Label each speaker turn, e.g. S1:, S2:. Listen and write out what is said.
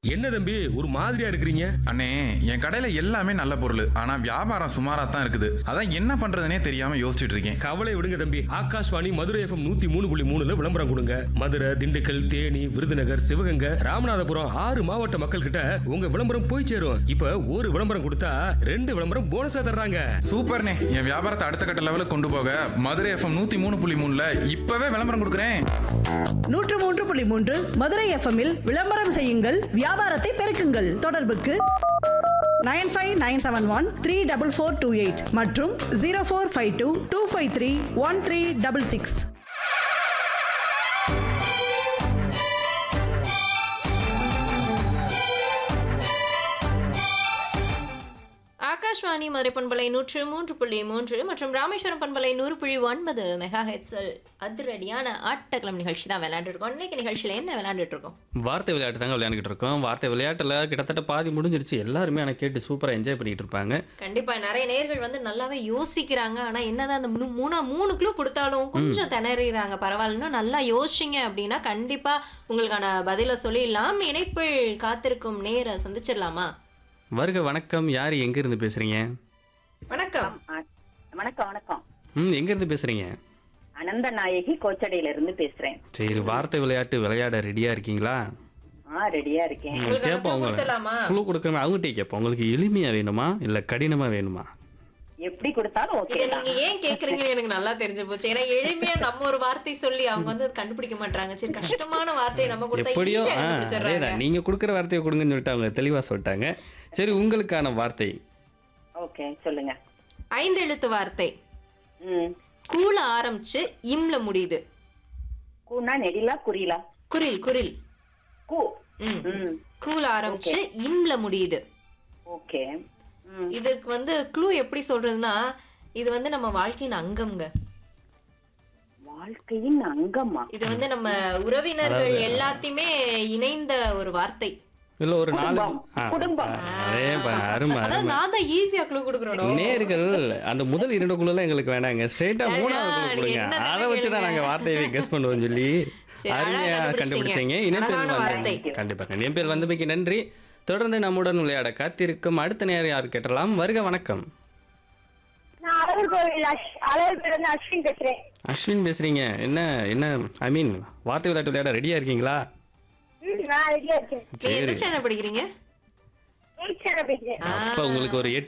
S1: என்ன தம்பி ஒரு மாதிரியா இருக்கிறீங்க?
S2: அண்ணே, என் கடையில எல்லாமே நல்ல பொருள். ஆனா வியாபாரம் சுமாரா தான் இருக்குது. அதான் என்ன பண்றதுனே தெரியாம யோசிச்சுட்டு இருக்கேன்.
S1: கவலை விடுங்க தம்பி. ஆகாஷ்வாணி மதுரை எஃப்எம் 103.3 விளம்பரம் கொடுங்க. மதுரை, திண்டுக்கல், தேனி, விருதுநகர், சிவகங்கை, ராமநாதபுரம் 6 மாவட்ட மக்கள் கிட்ட உங்க விளம்பரம் போய் சேரும். இப்ப ஒரு விளம்பரம் கொடுத்தா 2 விளம்பரம் போனஸா தர்றாங்க.
S2: சூப்பர்ண்ணே, என் வியாபாரத்தை அடுத்த கட்ட லெவலுக்கு கொண்டு போக மதுரை எஃப்எம் 103.3ல இப்பவே விளம்பரம் கொடுக்குறேன்.
S3: 103.3 மதுரை எஃப்எம்மில் விளம்பரம் செய்யுங்கள், வியாபாரத்தை பெருக்குங்கள். தொடர்புக்கு 9597134428 மற்றும் 0452253136.
S4: ஆகாஷ்வாணி மதுரை பண்பலை 103.3 மற்றும் ராமேஸ்வரம் பண்பலை 100.9 மெகா ஹெட்ஸில் அதிரடியான ஆட்டக்கிழமை நிகழ்ச்சி தான் விளையாண்டு இருக்கோம். இன்னைக்கு நிகழ்ச்சியில் என்ன விளையாண்டுட்டு இருக்கோம்?
S5: வார்த்தை விளையாட்டு தாங்க விளையாண்டுட்டு இருக்கோம். வார்த்தை விளையாட்டில் கிட்டத்தட்ட பாதி முடிஞ்சிருச்சு. எல்லாருமே எனக்கு கேட்டு சூப்பராக என்ஜாய் பண்ணிட்டு இருப்பாங்க.
S4: கண்டிப்பாக நிறைய நேர்கள் வந்து நல்லாவே யோசிக்கிறாங்க. ஆனால் என்னதான் அந்த மூணு க்ளூ கொடுத்தாலும் கொஞ்சம் திணறிறாங்க. பரவாயில்லன்னா நல்லா யோசிச்சிங்க அப்படின்னா கண்டிப்பாக உங்களுக்கான பதிலை சொல்லிடலாம். இணைப்பில் காத்திருக்கும் நேர சந்திச்சிடலாமா?
S5: வருக, வணக்கம். யார் எங்கேருந்து பேசுகிறீங்க?
S4: வணக்கம்.
S6: வணக்கம் வணக்கம்.
S5: எங்கேருந்து பேசுகிறீங்க?
S6: அனந்த நாயகி கோச்சடையில இருந்து பேசுறேன்.
S5: சரி, வார்த்தை விளையாட்டு விளையாட ரெடியாக இருக்கீங்களா?
S6: ரெடியா இருக்கேன்.
S5: கேட்போம்.
S4: கொடுத்துடலாமா?
S5: குழு கொடுக்கணும். அவங்ககிட்ட கேட்போம். உங்களுக்கு எளிமையாக வேணுமா இல்லை கடினமாக வேணுமா?
S6: எப்படி கொடுத்தாலும் ஓகே
S4: இதை
S6: தான்.
S4: நீங்க ஏன் கேக்குறீங்கன்னு எனக்கு நல்லா தெரிஞ்சு போச்சு. ஏன்னா எளிமையா நம்ம ஒரு வார்த்தை சொல்லி அவங்க வந்து கண்டுபிடிக்க மாட்டாங்க. சரி, கஷ்டமான வார்த்தையை நம்ம கொடுத்தா
S5: எப்படியோ
S4: ஈஸியா கண்டுபிடிச்சிடுறாங்க.
S5: அதேதான், நீங்கள் கொடுக்குற வார்த்தையை கொடுங்கன்னு சொல்லிட்டு அவங்க தெளிவாக சொல்லிட்டாங்க. சரி, உங்களுக்கான வார்த்தை
S6: ஓகே, சொல்லுங்க.
S4: 5 எழுத்து வார்த்தை. கூல ஆரம்பிச்சு இம்ல முடியுது.
S6: கூனா நெடிலா குறிலா?
S4: குரில் குரில்.
S6: கூ.
S4: கூல ஆரம்பிச்சு இம்ல முடியுது.
S6: ஓகே.
S4: இதுக்கு வந்து க்ளூ எப்படி சொல்றதுன்னா, இது வந்து நம்ம வாழ்க்கையின் அங்கம்ங்க.
S6: வாழ்க்கையின் அங்கமா?
S4: இது வந்து நம்ம உறவினர்கள் எல்லாத்தையுமே இணைந்த ஒரு வார்த்தை.
S5: இல்லை ஒரு 4
S6: குடும்பம்.
S5: அருமை.
S4: அதான் நான் தான் ஈஸியா க்ளூ கொடுக்குறோம்.
S5: நேர்கள் அந்த முதல் 2 குழுலாம் எங்களுக்கு வேணாங்க. ஸ்ட்ரெயிட்டா 3வது குழு கொடுங்க. அதை வச்சு தான் நாங்கள் வார்த்தையை கெஸ் பண்ணுவோம் சொல்லி அருமையா கண்டுபிடிச்சீங்க. கண்டிப்பாக என் பேர் வந்தமைக்கு நன்றி. தொடர்ந்து நம்முடன் விளையாட காத்திருக்கும் அடுத்த நேரம் யார் கேட்டலாம். வருக, வணக்கம். அஸ்வின் பேசுறீங்க. என்ன என்ன ஐ மீன் வார்த்தை விளையாட்டு விளையாட ரெடியா இருக்கீங்களா?
S4: என்ன படிக்கிறீங்க?
S5: அப்ப உங்களுக்கு ஒரு